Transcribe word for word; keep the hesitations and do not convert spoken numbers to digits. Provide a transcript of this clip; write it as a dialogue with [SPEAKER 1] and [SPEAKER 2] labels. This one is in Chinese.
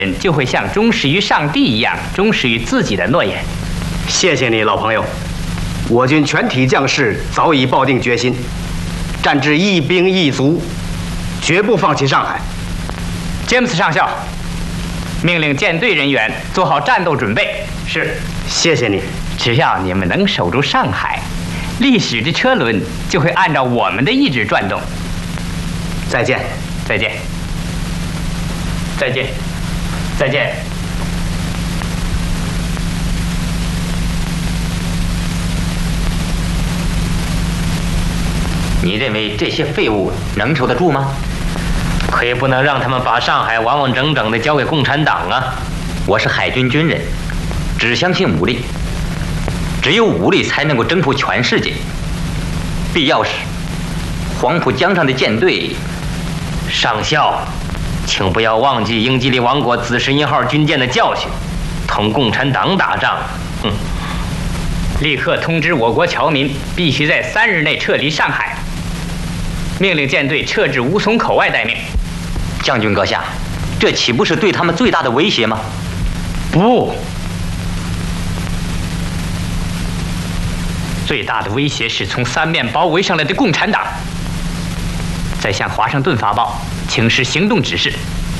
[SPEAKER 1] 人就会像忠实于上帝一样忠实于自己的诺言。
[SPEAKER 2] 谢谢你，老朋友。我军全体将士早已抱定决心，战至一兵一卒，绝不放弃上海。
[SPEAKER 1] 詹姆斯上校，命令舰队人员做好战斗准备。是。
[SPEAKER 2] 谢谢你。
[SPEAKER 1] 只要你们能守住上海，历史的车轮就会按照我们的意志转动。
[SPEAKER 2] 再见。
[SPEAKER 1] 再见。再见。再见。
[SPEAKER 3] 你认为这些废物能守得住吗？
[SPEAKER 4] 可也不能让他们把上海完完整整的交给共产党啊！
[SPEAKER 3] 我是海军军人，只相信武力，只有武力才能够征服全世界。必要时，黄浦江上的舰队，
[SPEAKER 4] 上校，请不要忘记英吉利王国紫石英号军舰的教训，同共产党打仗，哼！
[SPEAKER 1] 立刻通知我国侨民，必须在三日内撤离上海。命令舰队撤至吴淞口外待命。
[SPEAKER 3] 将军阁下，这岂不是对他们最大的威胁吗？
[SPEAKER 1] 不，最大的威胁是从三面包围上来的共产党。再向华盛顿发报，请示行动指示。